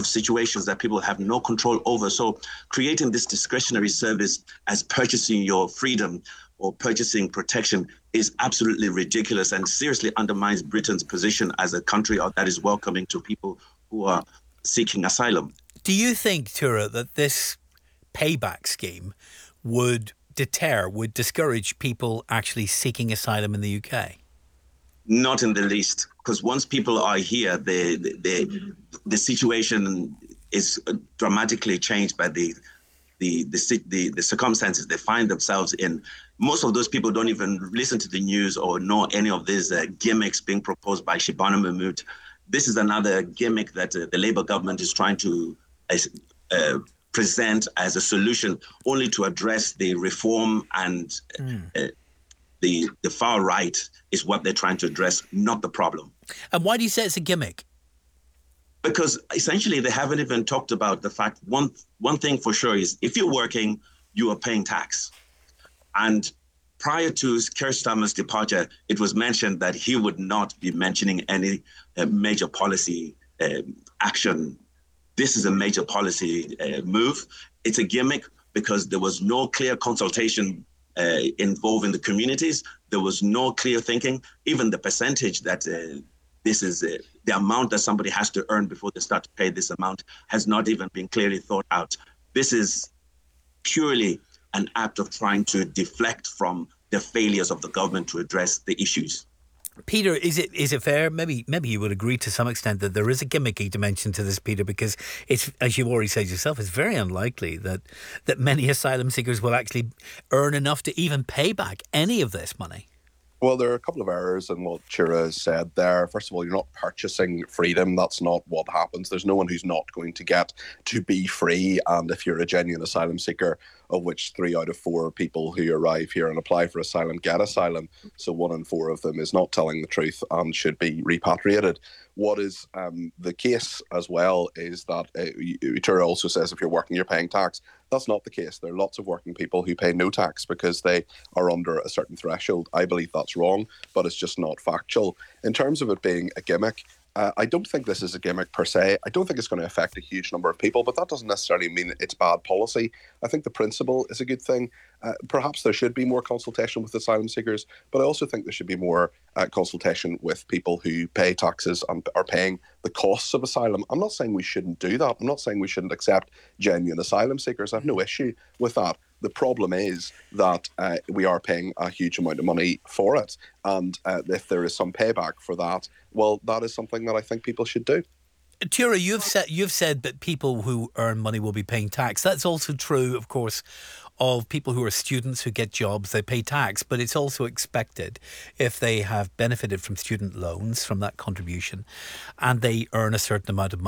situations that people have no control over. So creating this discretionary service as purchasing your freedom or purchasing protection is absolutely ridiculous and seriously undermines Britain's position as a country that is welcoming to people who are seeking asylum. Do you think, Tura, that this payback scheme would discourage people actually seeking asylum in the UK? Not in the least, because once people are here, the situation is dramatically changed by the circumstances they find themselves in. Most of those people don't even listen to the news or know any of these gimmicks being proposed by Shabana Mahmood. This is another gimmick that the Labour government is trying to present as a solution, only to address the reform and the far right is what they're trying to address, not the problem. And why do you say it's a gimmick? Because essentially they haven't even talked about the fact, one thing for sure is if you're working, you are paying tax. And prior to Keir Starmer's departure, it was mentioned that he would not be mentioning any major policy action. This is a major policy move. It's a gimmick because there was no clear consultation involving the communities. There was no clear thinking. Even the percentage that this is the amount that somebody has to earn before they start to pay this amount has not even been clearly thought out. This is purely an act of trying to deflect from the failures of the government to address the issues. Peter, is it fair? Maybe you would agree to some extent that there is a gimmicky dimension to this, Peter, because it's, as you've already said yourself, it's very unlikely that many asylum seekers will actually earn enough to even pay back any of this money. Well, there are a couple of errors in what Tura said there. First of all, you're not purchasing freedom. That's not what happens. There's no one who's not going to get to be free. And if you're a genuine asylum seeker, of which 3 out of 4 people who arrive here and apply for asylum get asylum, so 1 in 4 of them is not telling the truth and should be repatriated. What is the case as well is that Tura also says if you're working, you're paying tax. That's not the case. There are lots of working people who pay no tax because they are under a certain threshold. I believe that's wrong, but it's just not factual. In terms of it being a gimmick, I don't think this is a gimmick per se. I don't think it's going to affect a huge number of people, but that doesn't necessarily mean it's bad policy. I think the principle is a good thing. Perhaps there should be more consultation with asylum seekers, but I also think there should be more consultation with people who pay taxes and are paying the costs of asylum. I'm not saying we shouldn't do that. I'm not saying we shouldn't accept genuine asylum seekers. I have no issue with that. The problem is that we are paying a huge amount of money for it. And if there is some payback for that, well, that is something that I think people should do. Tura, you've said that people who earn money will be paying tax. That's also true, of course, of people who are students who get jobs. They pay tax, but it's also expected if they have benefited from student loans, from that contribution, and they earn a certain amount of money.